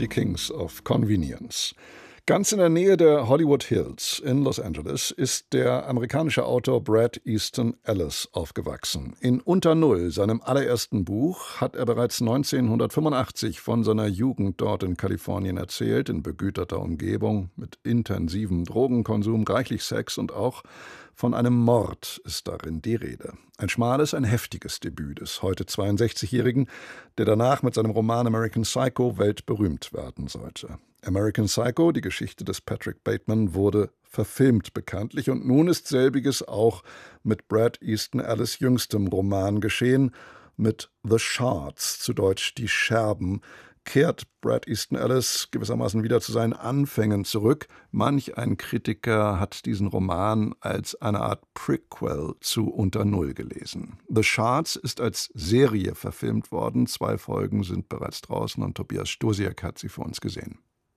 die Kings of Convenience. Ganz in der Nähe der Hollywood Hills in Los Angeles ist der amerikanische Autor Bret Easton Ellis aufgewachsen. In Unter Null, seinem allerersten Buch, hat er bereits 1985 von seiner Jugend dort in Kalifornien erzählt, in begüterter Umgebung, mit intensivem Drogenkonsum, reichlich Sex und auch von einem Mord ist darin die Rede. Ein schmales, ein heftiges Debüt des heute 62-Jährigen, der danach mit seinem Roman American Psycho weltberühmt werden sollte. American Psycho, die Geschichte des Patrick Bateman, wurde verfilmt bekanntlich und nun ist selbiges auch mit Bret Easton Ellis' jüngstem Roman geschehen. Mit The Shards, zu Deutsch die Scherben, kehrt Bret Easton Ellis gewissermaßen wieder zu seinen Anfängen zurück. Manch ein Kritiker hat diesen Roman als eine Art Prequel zu Unter Null gelesen. The Shards ist als Serie verfilmt worden. 2 Folgen sind bereits draußen und Tobias Stosiak hat sie für uns gesehen.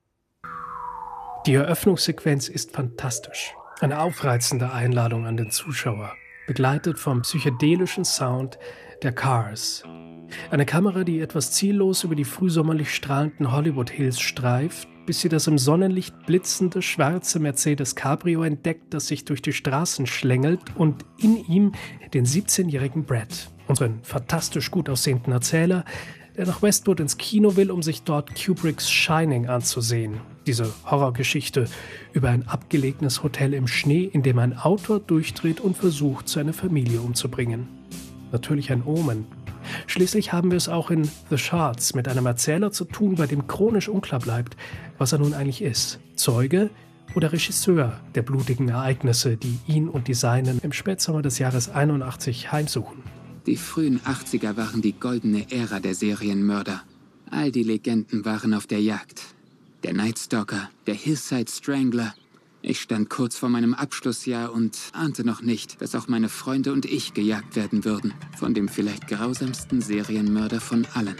Die Eröffnungssequenz ist fantastisch. Eine aufreizende Einladung an den Zuschauer, begleitet vom psychedelischen Sound der Cars. Eine Kamera, die etwas ziellos über die frühsommerlich strahlenden Hollywood Hills streift, bis sie das im Sonnenlicht blitzende schwarze Mercedes Cabrio entdeckt, das sich durch die Straßen schlängelt und in ihm den 17-jährigen Bret, unseren fantastisch gut aussehenden Erzähler, der nach Westwood ins Kino will, um sich dort Kubricks Shining anzusehen. Diese Horrorgeschichte über ein abgelegenes Hotel im Schnee, in dem ein Autor durchdreht und versucht, seine Familie umzubringen. Natürlich ein Omen. Schließlich haben wir es auch in The Shards mit einem Erzähler zu tun, bei dem chronisch unklar bleibt, was er nun eigentlich ist. Zeuge oder Regisseur der blutigen Ereignisse, die ihn und die Seinen im Spätsommer des Jahres 81 heimsuchen. Die frühen 80er waren die goldene Ära der Serienmörder. All die Legenden waren auf der Jagd. Der Night Stalker, der Hillside Strangler. Ich stand kurz vor meinem Abschlussjahr und ahnte noch nicht, dass auch meine Freunde und ich gejagt werden würden. Von dem vielleicht grausamsten Serienmörder von allen.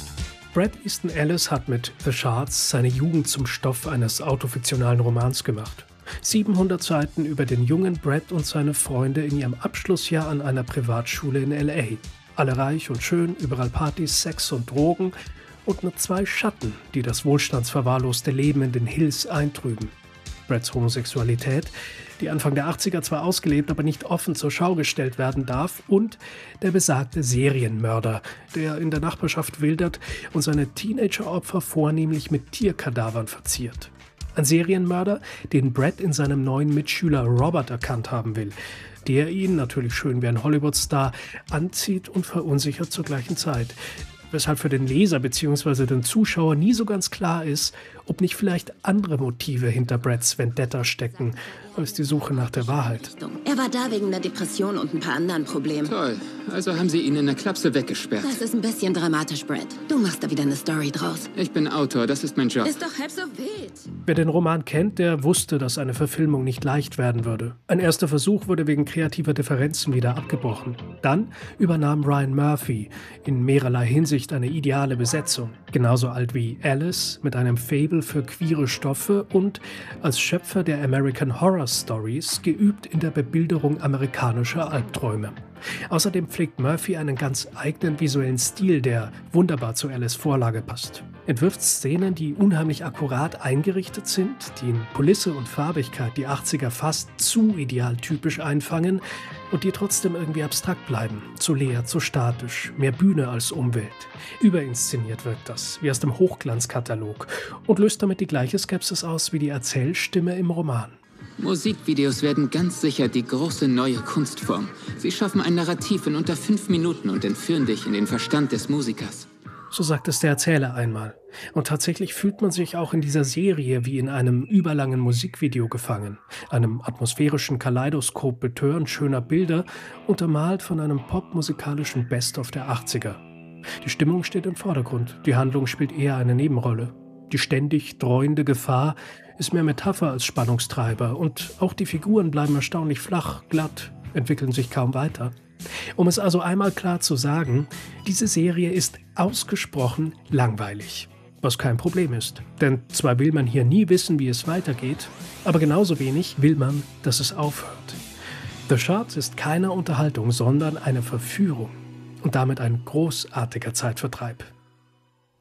Bret Easton Ellis hat mit The Shards seine Jugend zum Stoff eines autofiktionalen Romans gemacht. 700 Seiten über den jungen Bret und seine Freunde in ihrem Abschlussjahr an einer Privatschule in L.A. Alle reich und schön, überall Partys, Sex und Drogen und nur 2 Schatten, die das wohlstandsverwahrloste Leben in den Hills eintrüben. Brets Homosexualität, die Anfang der 80er zwar ausgelebt, aber nicht offen zur Schau gestellt werden darf, und der besagte Serienmörder, der in der Nachbarschaft wildert und seine Teenageropfer vornehmlich mit Tierkadavern verziert. Ein Serienmörder, den Bret in seinem neuen Mitschüler Robert erkannt haben will, der ihn, natürlich schön wie ein Hollywood-Star, anzieht und verunsichert zur gleichen Zeit. Weshalb für den Leser bzw. den Zuschauer nie so ganz klar ist, ob nicht vielleicht andere Motive hinter Brets Vendetta stecken, als die Suche nach der Wahrheit. Er war da wegen der Depression und ein paar anderen Problemen. Toll, also haben sie ihn in der Klapse weggesperrt. Das ist ein bisschen dramatisch, Bret. Du machst da wieder eine Story draus. Ich bin Autor, das ist mein Job. Ist doch halb so wild. Wer den Roman kennt, der wusste, dass eine Verfilmung nicht leicht werden würde. Ein erster Versuch wurde wegen kreativer Differenzen wieder abgebrochen. Dann übernahm Ryan Murphy in mehrerlei Hinsicht eine ideale Besetzung. Genauso alt wie Ellis, mit einem Faible für queere Stoffe und als Schöpfer der American Horror Stories geübt in der Bebilderung amerikanischer Albträume. Außerdem pflegt Murphy einen ganz eigenen visuellen Stil, der wunderbar zu Ellis' Vorlage passt. Entwirft Szenen, die unheimlich akkurat eingerichtet sind, die in Kulisse und Farbigkeit die 80er fast zu idealtypisch einfangen und die trotzdem irgendwie abstrakt bleiben, zu leer, zu statisch, mehr Bühne als Umwelt. Überinszeniert wirkt das, wie aus dem Hochglanzkatalog, und löst damit die gleiche Skepsis aus wie die Erzählstimme im Roman. Musikvideos werden ganz sicher die große neue Kunstform. Sie schaffen ein Narrativ in unter 5 Minuten und entführen dich in den Verstand des Musikers. So sagt es der Erzähler einmal. Und tatsächlich fühlt man sich auch in dieser Serie wie in einem überlangen Musikvideo gefangen. Einem atmosphärischen Kaleidoskop betörend schöner Bilder, untermalt von einem popmusikalischen Best-of der 80er. Die Stimmung steht im Vordergrund, die Handlung spielt eher eine Nebenrolle. Die ständig dreuende Gefahr ist mehr Metapher als Spannungstreiber und auch die Figuren bleiben erstaunlich flach, glatt, entwickeln sich kaum weiter. Um es also einmal klar zu sagen, diese Serie ist ausgesprochen langweilig. Was kein Problem ist, denn zwar will man hier nie wissen, wie es weitergeht, aber genauso wenig will man, dass es aufhört. The Shards ist keine Unterhaltung, sondern eine Verführung und damit ein großartiger Zeitvertreib.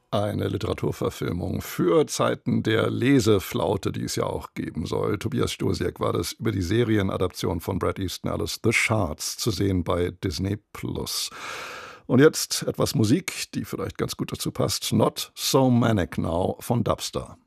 Eine Literaturverfilmung für Zeiten der Leseflaute, die es ja auch geben soll. Tobias Stosiek war das über die Serienadaption von Bret Easton Ellis, The Shards, zu sehen bei Disney+. Und jetzt etwas Musik, die vielleicht ganz gut dazu passt. Not So Manic Now von Dubstar.